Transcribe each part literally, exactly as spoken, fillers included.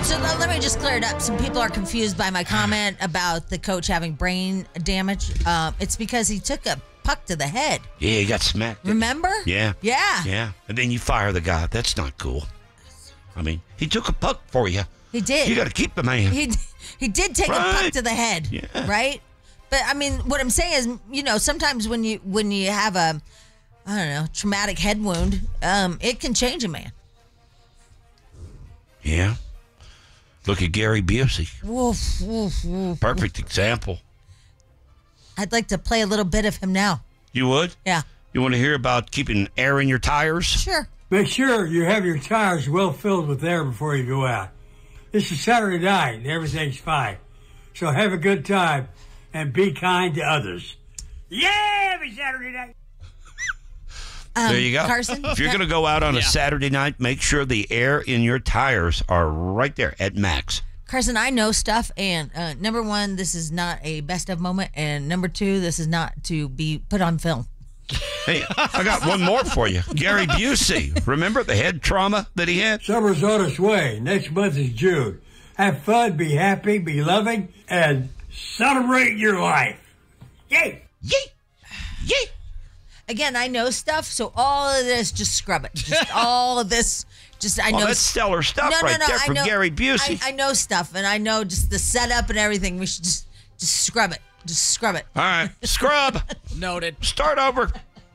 So uh, let me just clear it up. Some people are confused by my comment about the coach having brain damage. Um, it's because he took a puck to the head. Yeah, he got smacked. Remember? Yeah. Yeah. Yeah. And then you fire the guy. That's not cool. I mean, he took a puck for you. He did. You got to keep the man. He he did take Right. a puck to the head. Yeah. Right? But I mean, what I'm saying is, you know, sometimes when you when you have a I don't know, traumatic head wound, um, it can change a man. Yeah. Look at Gary Busey. Woof, woof, woof. Perfect example. I'd like to play a little bit of him now. You would? Yeah. You want to hear about keeping air in your tires? Sure. Make sure you have your tires well filled with air before you go out. This is Saturday night and everything's fine. So have a good time and be kind to others. Yeah, every Saturday night. Um, There you go. Carson? If you're going to go out on a Yeah. Saturday night, make sure the air in your tires are right there at max. Carson, I know stuff, and uh, number one, this is not a best of moment, and number two, this is not to be put on film. Hey, I got one more for you. Gary Busey. Remember the head trauma that he had? Summer's on its way. Next month is June. Have fun, be happy, be loving, and celebrate your life. Yay! Yay! Yay! Again, I know stuff, so all of this, just scrub it. Just all of this, just I Well, know. that's stellar stuff no, no, right no, there I from know, Gary Busey. I, I know stuff, and I know just the setup and everything. We should just just scrub it. Just scrub it. All right, scrub. Noted. Start over.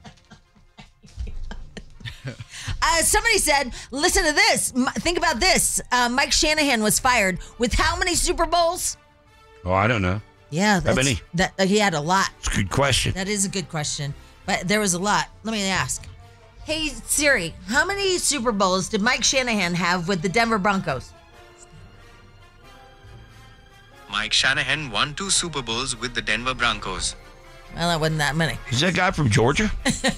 Uh, somebody said, listen to this. M- think about this. Uh, Mike Shanahan was fired with how many Super Bowls? Oh, I don't know. Yeah, that's, many? That uh, he had a lot. It's a good question. That is a good question, but there was a lot. Let me ask. Hey Siri, how many Super Bowls did Mike Shanahan have with the Denver Broncos? Mike Shanahan won two Super Bowls with the Denver Broncos. Well, that wasn't that many. Is that guy from Georgia?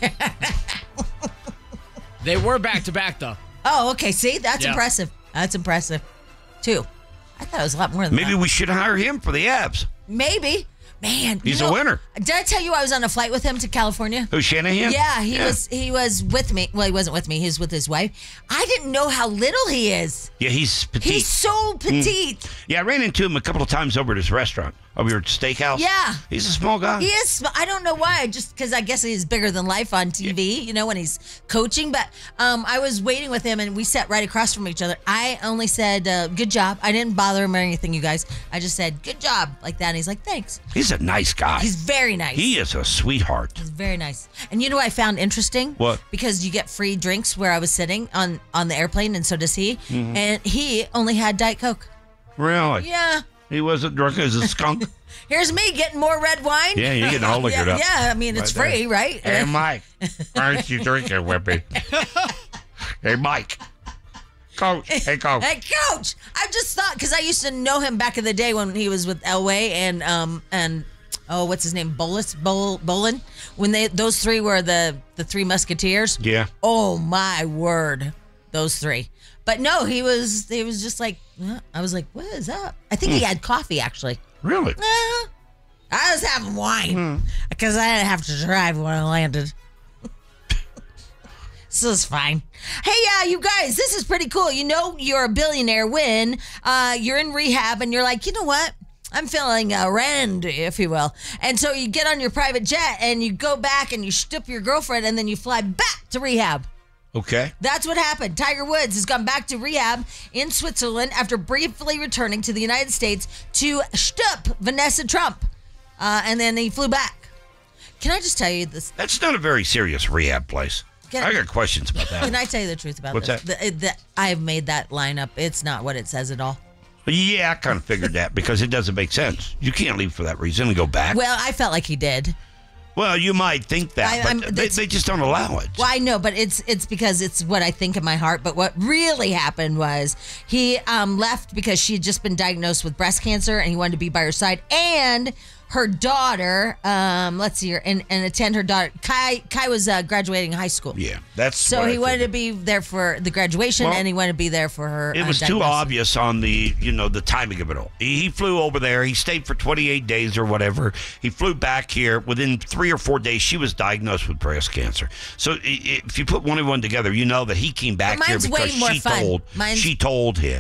They were back to back though. Oh, okay. See, that's Yeah. impressive. That's impressive. Two. I thought it was a lot more than Maybe that. we should hire him for the abs. Maybe. Man, you He's a know, winner. Did I tell you I was on a flight with him to California? Who, Shanahan? Yeah, he was. He was with me. Well, he wasn't with me. He was with his wife. I didn't know how little he is. Yeah, he's petite. He's so petite. Yeah, I ran into him a couple of times over at his restaurant, over at Steakhouse. Yeah. He's a small guy. He is. sm- I don't know why. Just because I guess he's bigger than life on T V. You know, when he's coaching. But um, I was waiting with him, and we sat right across from each other. I only said, uh, "Good job." I didn't bother him or anything, you guys. I just said, "Good job," like that. And he's like, "Thanks." He's a nice guy. He's very nice. He is a sweetheart. He's very nice. And you know what I found interesting? What? Because you get free drinks where I was sitting on on the airplane, and so does he. Mm-hmm. And he only had Diet Coke. Really? Yeah. He wasn't drunk as a skunk? Here's me getting more red wine. Yeah, you're getting all liquored yeah, up. Yeah, I mean, it's Right there. free, right? Hey, Mike, why aren't you drinking with me? Hey, Mike. Coach. Hey, Coach. Hey, Coach! I just thought, because I used to know him back in the day when he was with Elway and, um, and oh, what's his name? Bolus? Bol- Bolin? When they, those three were the, the three musketeers. Yeah. Oh, my word. Those three. But no, he was, he was just like, huh? I was like, what is up? I think he had coffee, actually. Really? Uh, I was having wine Hmm. because I didn't have to drive when I landed. So it's fine. Hey, uh, you guys, this is pretty cool. You know, you're a billionaire when uh, you're in rehab and you're like, you know what? I'm feeling a rend, if you will. And so you get on your private jet and you go back and you shtup your girlfriend and then you fly back to rehab. Okay. That's what happened. Tiger Woods has gone back to rehab in Switzerland after briefly returning to the United States to shtup Vanessa Trump. Uh, and then he flew back. Can I just tell you this? That's not a very serious rehab place. Can- I got questions about that. Can I tell you the truth about What's this? that? The, the, I've made that line up. It's not what it says at all. Yeah, I kind of figured that because it doesn't make sense. You can't leave for that reason and go back. Well, I felt like he did. Well, you might think that, I- I'm- but they, it's- they just don't allow it. Well, I know, but it's it's because it's what I think in my heart. But what really happened was he um, left because she had just been diagnosed with breast cancer, and he wanted to be by her side. And her daughter, um, let's see here, and, and attend her daughter. Kai Kai was uh, graduating high school. Yeah, that's So what I he wanted to figured. be there for the graduation, Well, and he wanted to be there for her. It uh, was too diagnosis. obvious on the, you know, the timing of it all. He, he flew over there. He stayed for twenty-eight days or whatever. He flew back here. Within three or four days, she was diagnosed with breast cancer. So i- i- if you put one and one together, you know that he came back But here mine's way because more she fun. told Mine's- she told him.